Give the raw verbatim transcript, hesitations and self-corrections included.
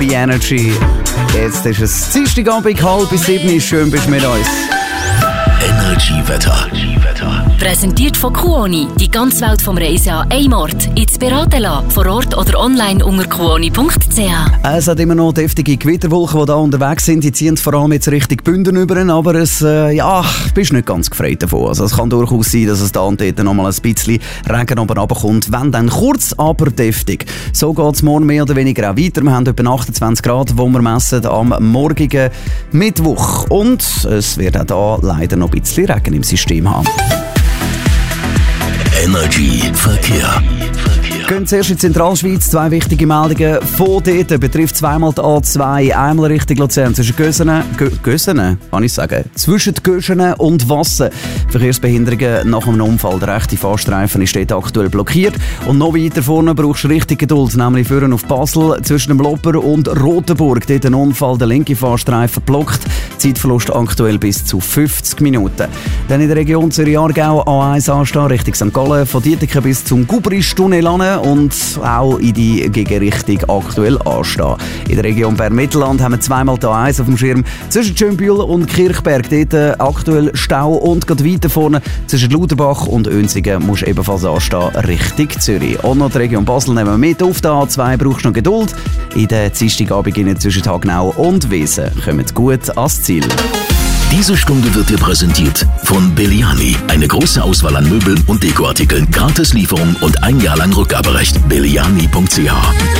bei Energy. Jetzt ist es Dienstagabend, halb bis sieben. Schön bist du mit uns. Energy Wetter. Präsentiert von Kuoni. Die ganze Welt vom Reisen an einem Ort. Jetzt beraten lassen. Vor Ort oder online unter kuoni punkt c h. Es hat immer noch deftige Gewitterwolken, die da unterwegs sind. Die ziehen vor allem jetzt Richtung Bünden über. Aber es, äh, ja, bist nicht ganz gefreut davon. Also es kann durchaus sein, dass es da und dort noch mal ein bisschen Regen oben runterkommt. Wenn dann kurz, aber deftig. So geht es morgen mehr oder weniger auch weiter. Wir haben etwa achtundzwanzig Grad, die wir messen am morgigen Mittwoch. Und es wird auch da leider noch ein bisschen Regen im System haben. Energy Verkehr. Gehen zuerst in die Zentralschweiz. Zwei wichtige Meldungen von dort. Betrifft zweimal die A zwei, einmal Richtung Luzern zwischen Gösenen, Gösenen, kann ich sagen, zwischen Gösenen und Wassen. Verkehrsbehinderungen nach einem Unfall. Der rechte Fahrstreifen ist dort aktuell blockiert. Und noch weiter vorne brauchst du richtig Geduld, nämlich führen auf Basel zwischen dem Lopper und Rotenburg. Dort ein Unfall, der linke Fahrstreifen blockt. Zeitverlust aktuell bis zu fünfzig Minuten. Dann in der Region Zürich-Aargau A eins anstehen, Richtung Sankt Gallen, von Dieteken bis zum Gubrisch-Tunnel und auch in die Gegenrichtung aktuell anstehen. In der Region Bern-Mittelland haben wir zweimal die A eins auf dem Schirm. Zwischen Schönbühl und Kirchberg dort aktuell Stau und gerade weiter vorne zwischen Lauterbach und Önsigen musst du ebenfalls anstehen Richtung Zürich. Und noch die Region Basel nehmen wir mit auf der A zwei, brauchst du noch Geduld. In der Dienstagabend zwischen Hagnau und Wesen kommt gut ans Ziel. Diese Stunde wird dir präsentiert von Belliani. Eine große Auswahl an Möbeln und Dekoartikeln, Gratislieferung und ein Jahr lang Rückgaberecht. belliani punkt c h